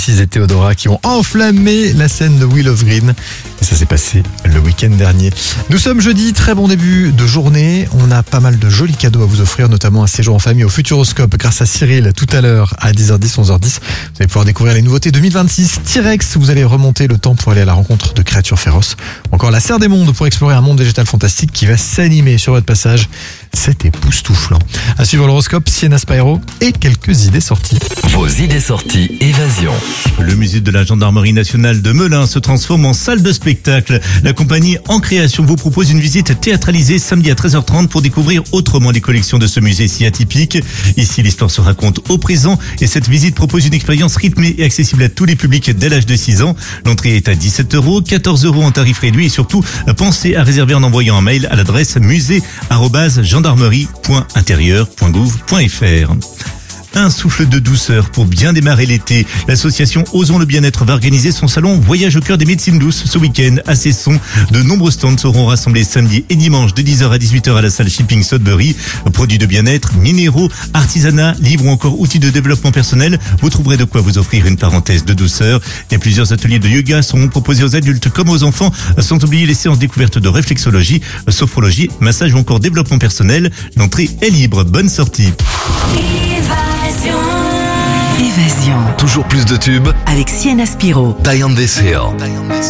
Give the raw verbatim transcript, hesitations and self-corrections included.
Francis et Théodora qui ont enflammé la scène de Wheel of Green. Et ça s'est passé le week-end dernier. Nous sommes jeudi, très bon début de journée. On a pas mal de jolis cadeaux à vous offrir, notamment un séjour en famille au Futuroscope grâce à Cyril tout à l'heure à dix heures dix, onze heures dix. Vous allez pouvoir découvrir les nouveautés deux mille vingt-six. T-Rex, vous allez remonter le temps pour aller à la rencontre de créatures féroces. Encore la Serre des Mondes pour explorer un monde végétal fantastique qui va s'animer sur votre passage. C'est époustouflant. À suivre l'horoscope, Sienna Spyro et quelques idées sorties. Vos idées sorties évasion. Le musée de la gendarmerie nationale de Melun se transforme en salle de spectacle. La compagnie En Création vous propose une visite théâtralisée samedi à treize heures trente pour découvrir autrement les collections de ce musée si atypique. Ici, l'histoire se raconte au présent et cette visite propose une expérience rythmée et accessible à tous les publics dès l'âge de six ans. L'entrée est à dix-sept euros, quatorze euros en tarif réduit et surtout, pensez à réserver en envoyant un mail à l'adresse musée arobase gendarmerie point intérieur point gouv point fr. Un souffle de douceur pour bien démarrer l'été. L'association Osons le Bien-être va organiser son salon Voyage au cœur des médecines douces ce week-end à Cesson. De nombreux stands seront rassemblés samedi et dimanche de dix heures à dix-huit heures à la salle Shipping Sudbury. Produits de bien-être, minéraux, artisanat, livres ou encore outils de développement personnel. Vous trouverez de quoi vous offrir une parenthèse de douceur. Et plusieurs ateliers de yoga seront proposés aux adultes comme aux enfants, sans oublier les séances découvertes de réflexologie, sophrologie, massage ou encore développement personnel. L'entrée est libre. Bonne sortie. Évasion. Toujours plus de tubes. Avec Sienna Spyro. Diane Deseo.